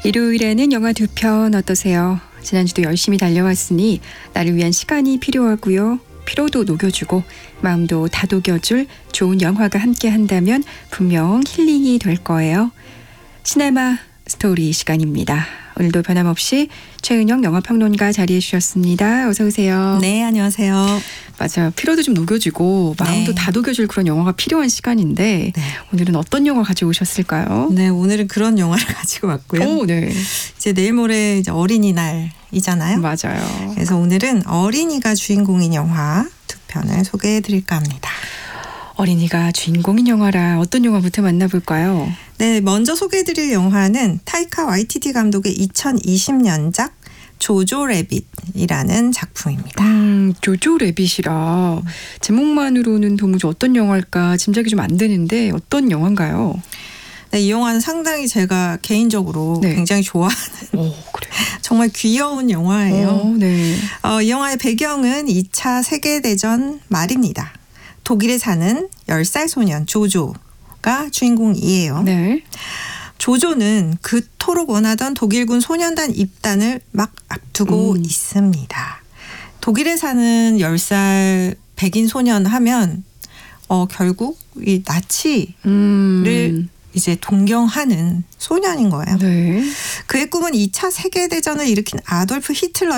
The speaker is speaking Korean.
일요일에는 영화 2편 어떠세요? 지난주도 열심히 달려왔으니 나를 위한 시간이 필요하고요. 피로도 녹여주고 마음도 다독여줄 좋은 영화가 함께 한다면 분명 힐링이 될 거예요. 시네마 스토리 시간입니다. 오늘도 변함없이 최은영 영화평론가 자리해 주셨습니다. 어서 오세요. 네, 안녕하세요. 맞아요. 피로도 좀 녹여주고 마음도 다독여줄 그런 영화가 필요한 시간인데 오늘은 어떤 영화 가져오셨을까요? 네, 오늘은 그런 영화를 가지고 왔고요. 오, 네. 이제 내일 모레 이제 어린이날이잖아요. 맞아요. 그래서 오늘은 어린이가 주인공인 영화 2편을 소개해 드릴까 합니다. 어린이가 주인공인 영화라 어떤 영화부터 만나볼까요? 네, 먼저 소개해 드릴 영화는 타이카 와이티티 감독의 2020년작 조조 래빗이라는 작품입니다. 조조 래빗이라 제목만으로는 도무지 어떤 영화일까 짐작이 좀 안 되는데 어떤 영화인가요? 네, 이 영화는 상당히 제가 개인적으로 굉장히 좋아하는 그래요? 정말 귀여운 영화예요. 네. 이 영화의 배경은 2차 세계대전 말입니다. 독일에 사는 10살 소년 조조가 주인공이에요. 네. 조조는 그토록 원하던 독일군 소년단 입단을 막 앞두고 있습니다. 독일에 사는 10살 백인 소년 하면 결국 이 나치를 이제 동경하는 소년인 거예요. 네. 그의 꿈은 2차 세계대전을 일으킨 아돌프 히틀러의